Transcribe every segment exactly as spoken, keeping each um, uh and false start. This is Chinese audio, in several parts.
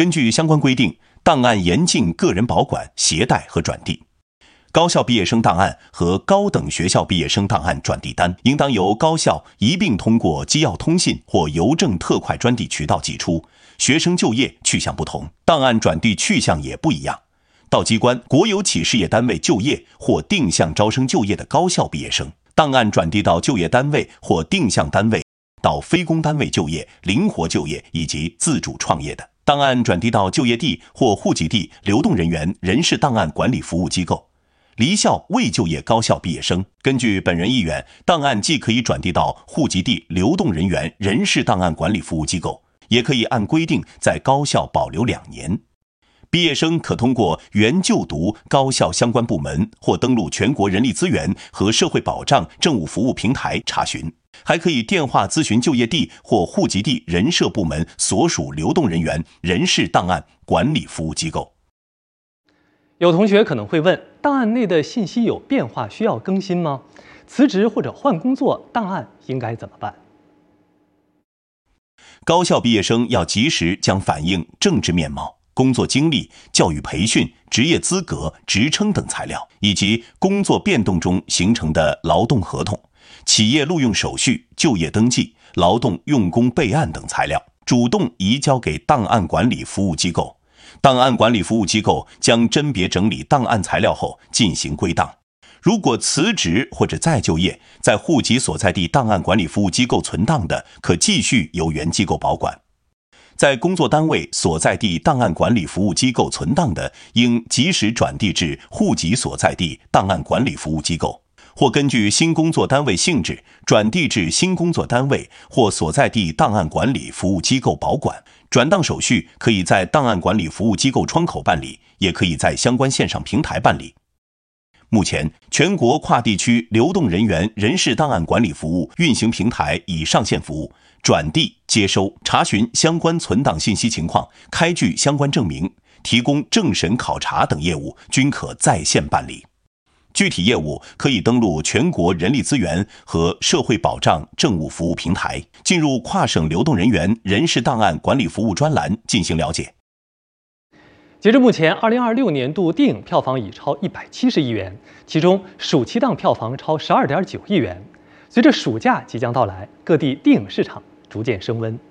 根据相关规定，档案严禁个人保管、携带和转递。高校毕业生档案和高等学校毕业生档案转递单，应当由高校一并通过机要通信或邮政特快专递渠道寄出。学生就业去向不同，档案转递去向也不一样。到机关、国有企事业单位就业或定向招生就业的高校毕业生，档案转递到就业单位或定向单位，到非公单位就业、灵活就业以及自主创业的，档案转递到就业地或户籍地流动人员人事档案管理服务机构。离校未就业高校毕业生，根据本人意愿，档案既可以转递到户籍地流动人员人事档案管理服务机构，也可以按规定在高校保留两年。毕业生可通过原就读高校相关部门或登录全国人力资源和社会保障政务服务平台查询，还可以电话咨询就业地或户籍地人社部门所属流动人员人事档案管理服务机构。 有同学可能会问，档案内的信息有变化，需要更新吗？辞职或者换工作，档案应该怎么办？ 高校毕业生要及时将反映政治面貌、工作经历、教育培训、职业资格、职称等材料，以及工作变动中形成的劳动合同、企业录用手续、就业登记、劳动用工备案等材料，主动移交给档案管理服务机构。档案管理服务机构将甄别整理档案材料后进行归档。如果辞职或者再就业，在户籍所在地档案管理服务机构存档的，可继续由原机构保管。在工作单位所在地档案管理服务机构存档的，应及时转递至户籍所在地档案管理服务机构，或根据新工作单位性质转递至新工作单位或所在地档案管理服务机构保管。转档手续可以在档案管理服务机构窗口办理，也可以在相关线上平台办理。目前，全国跨地区流动人员人事档案管理服务运行平台已上线服务，转递、接收、查询相关存档信息情况，开具相关证明，提供政审考察等业务均可在线办理。具体业务可以登录全国人力资源和社会保障政务服务平台，进入跨省流动人员人事档案管理服务专栏进行了解。 截至目前，二零二六年度电影票房已超一百七十亿元，其中暑期档票房超十二点九亿元。随着暑假即将到来，各地电影市场逐渐升温。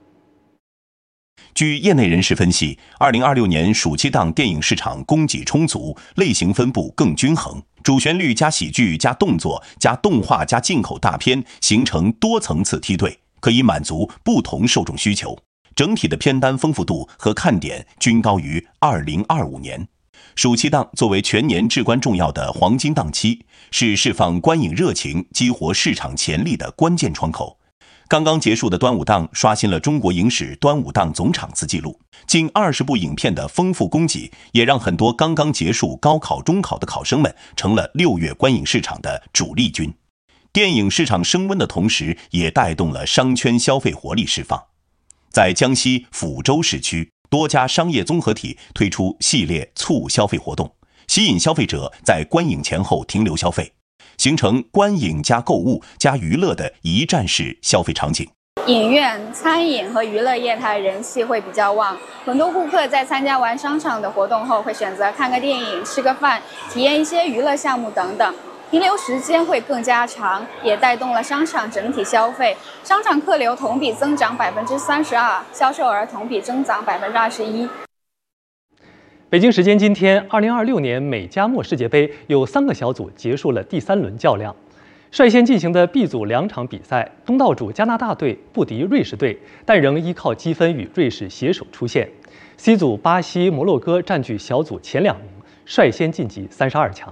据业内人士分析，二零二六年暑期档电影市场供给充足，类型分布更均衡，主旋律加喜剧加动作加动画加进口大片形成多层次梯队，可以满足不同受众需求。整体的片单丰富度和看点均高于二零二五年。暑期档作为全年至关重要的黄金档期，是释放观影热情、激活市场潜力的关键窗口。刚刚结束的端午档刷新了中国影史端午档总场次纪录，近二十部影片的丰富供给，也让很多刚刚结束高考、中考的考生们成了六月观影市场的主力军。电影市场升温的同时，也带动了商圈消费活力释放。在江西抚州市区，多家商业综合体推出系列促消费活动，吸引消费者在观影前后停留消费，形成观影加购物加娱乐的一站式消费场景。 影院、餐饮和娱乐业它的人气会比较旺，很多顾客在参加完商场的活动后，会选择看个电影、吃个饭、体验一些娱乐项目等等，停留时间会更加长，也带动了商场整体消费。商场客流同比增长百分之三十二，销售额同比增长百分之二十一。 北京时间今天，二零二六年美加墨世界杯有三个小组结束了第三轮较量。率先进行的 B 组两场比赛，东道主加拿大队不敌瑞士队，但仍依靠积分与瑞士携手出线。C 组巴西、摩洛哥占据小组前两名，率先晋级三十二强。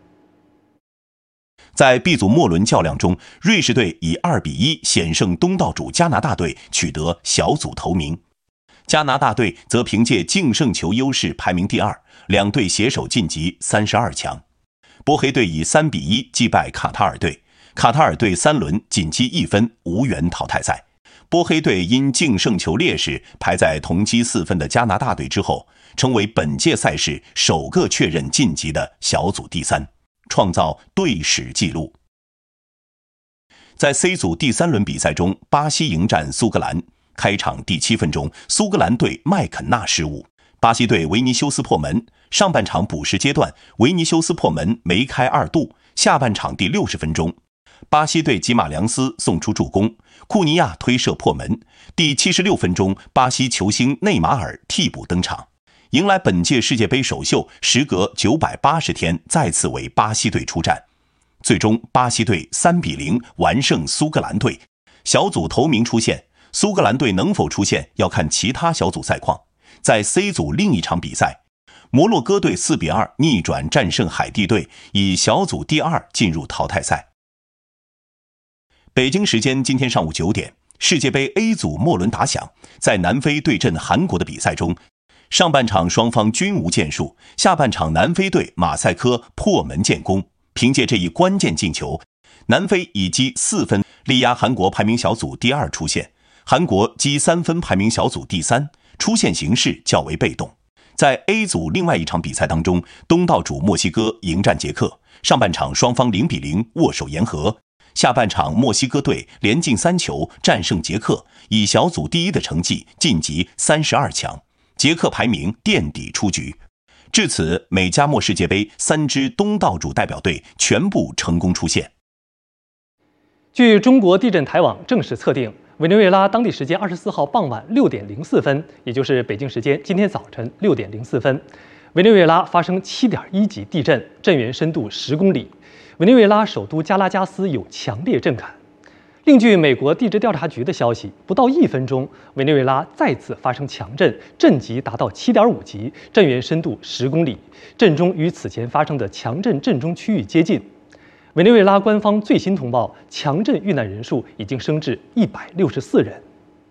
在 B 组末轮较量中，瑞士队以二比一险胜东道主加拿大队，取得小组头名。加拿大队则凭借净胜球优势排名第二，两队携手晋级三十二强。波黑队以三比一击败卡塔尔队，卡塔尔队三轮仅积一分，无缘淘汰赛。波黑队因净胜球劣势排在同积四分的加拿大队之后，成为本届赛事首个确认晋级的小组第三，创造队史纪录。在 C 组第三轮比赛中，巴西迎战苏格兰， 开场第七分钟，苏格兰队麦肯纳失误，巴西队维尼修斯破门。上半场补时阶段，维尼修斯破门梅开二度。下半场第六十分钟，巴西队吉马良斯送出助攻，库尼亚推射破门。第七十六分钟，巴西球星内马尔替补登场，迎来本届世界杯首秀，时隔九百八十天再次为巴西队出战。最终，巴西队三比零完胜苏格兰队，小组头名出现。苏格兰队能否出现，要看其他小组赛况。在 C 组另一场比赛，摩洛哥队四比二逆转战胜海地队，以小组第二进入淘汰赛。北京时间今天上午九点，世界杯 A 组末轮打响，在南非对阵韩国的比赛中，上半场双方均无建树，下半场南非队马赛科破门建功，凭借这一关键进球，南非以积四分力压韩国排名小组第二出线，韩国积三分排名小组第三，出线形势较为被动。在 A 组另外一场比赛当中，东道主墨西哥迎战捷克，上半场双方零比零握手言和，下半场墨西哥队连进三球战胜捷克，以小组第一的成绩晋级三十二强，捷克排名垫底出局。至此，美加墨世界杯三支东道主代表队全部成功出线。 据中国地震台网正式测定，委内瑞拉当地时间二十四号傍晚六点零四分，也就是北京时间今天早晨六点零四分，委内瑞拉发生七点一级地震，震源深度十公里。委内瑞拉首都加拉加斯有强烈震感。另据美国地质调查局的消息，不到一分钟，委内瑞拉再次发生强震，震级达到七点五级，震源深度十公里，震中与此前发生的强震震中区域接近。委内瑞拉官方最新通报，强震遇难人数已经升至一百六十四人。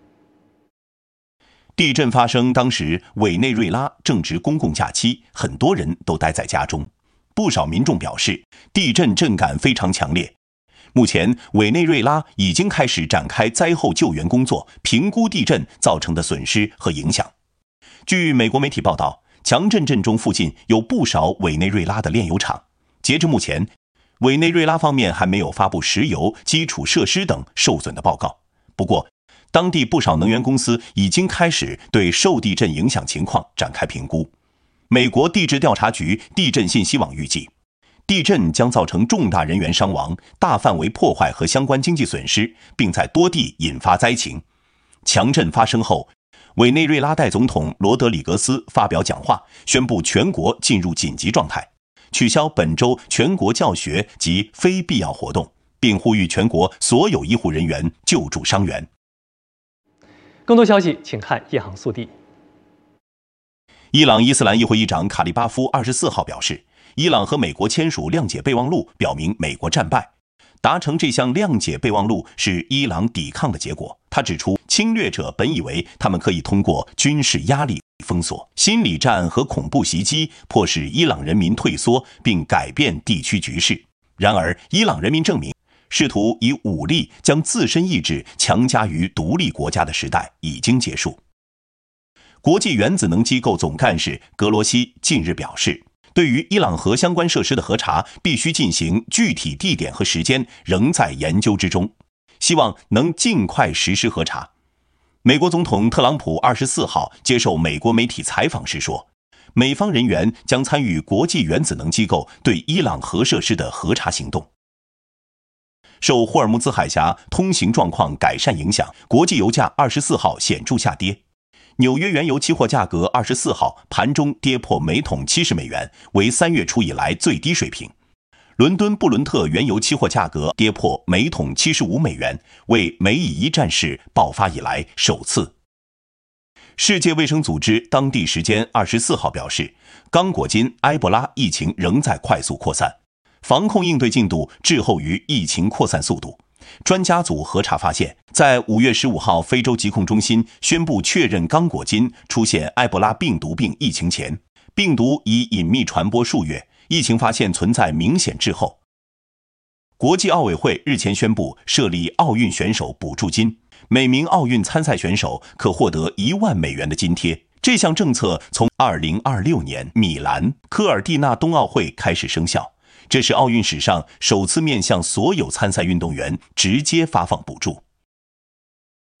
地震发生当时，委内瑞拉正值公共假期，很多人都待在家中。不少民众表示，地震震感非常强烈。目前，委内瑞拉已经开始展开灾后救援工作，评估地震造成的损失和影响。据美国媒体报道，强震震中附近有不少委内瑞拉的炼油厂。截至目前，委内瑞拉方面还没有发布石油、基础设施等受损的报告。不过，当地不少能源公司已经开始对受地震影响情况展开评估。美国地质调查局地震信息网预计，地震将造成重大人员伤亡、大范围破坏和相关经济损失，并在多地引发灾情。强震发生后，委内瑞拉代总统罗德里格斯发表讲话，宣布全国进入紧急状态，取消本周全国教学及非必要活动，并呼吁全国所有医护人员救助伤员。 更多消息请看夜航速递。 伊朗伊斯兰议会议长卡利巴夫二十四号表示，伊朗和美国签署谅解备忘录，表明美国战败。达成这项谅解备忘录是伊朗抵抗的结果。他指出，侵略者本以为他们可以通过军事压力、封锁、心理战和恐怖袭击，迫使伊朗人民退缩并改变地区局势。然而，伊朗人民证明，试图以武力将自身意志强加于独立国家的时代已经结束。国际原子能机构总干事格罗西近日表示，对于伊朗核相关设施的核查必须进行，具体地点和时间仍在研究之中，希望能尽快实施核查。美国总统特朗普二十四号接受美国媒体采访时说，美方人员将参与国际原子能机构对伊朗核设施的核查行动。受霍尔木兹海峡通行状况改善影响，国际油价二十四号显著下跌。纽约原油期货价格二十四号盘中跌破每桶七十美元，为三月初以来最低水平。伦敦布伦特原油期货价格跌破每桶七十五美元，为美以一战事爆发以来首次。世界卫生组织当地时间二十四号表示，刚果金埃博拉疫情仍在快速扩散，防控应对进度滞后于疫情扩散速度。专家组核查发现，在五月十五号非洲疾控中心宣布确认刚果金出现埃博拉病毒病疫情前，病毒已隐秘传播数月，疫情发现存在明显滞后。国际奥委会日前宣布设立奥运选手补助金，每名奥运参赛选手可获得一万美元的津贴。这项政策从二零二六年米兰科尔蒂纳冬奥会开始生效。这是奥运史上首次面向所有参赛运动员直接发放补助。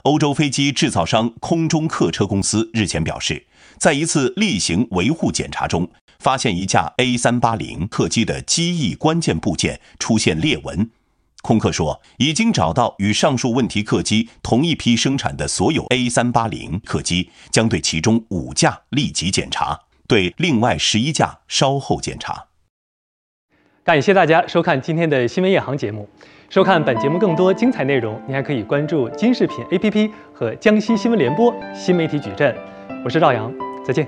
欧洲飞机制造商空中客车公司日前表示，在一次例行维护检查中，发现一架 A 三八零 客机的机翼关键部件出现裂纹。空客说，已经找到与上述问题客机同一批生产的所有 A 三八零 客机，将对其中五架立即检查，对另外十一架稍后检查。 感谢大家收看今天的新闻夜航节目。收看本节目更多精彩内容，您还可以关注金视频 A P P 和江西新闻联播新媒体矩阵。我是赵阳，再见。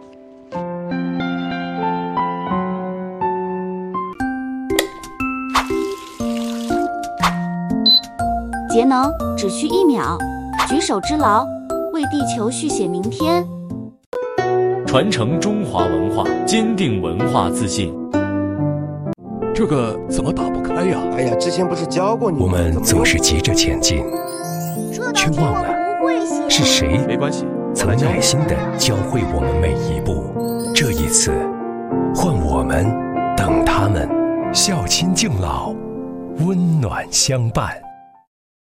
节能只需一秒，举手之劳，为地球续写明天。 传承中华文化，坚定文化自信。 这个怎么打不开呀？ 哎呀，之前不是教过你吗？ 我们总是急着前进，却忘了是谁没关系， 曾耐心地教会我们每一步。这一次，换我们等他们，孝亲敬老，温暖相伴。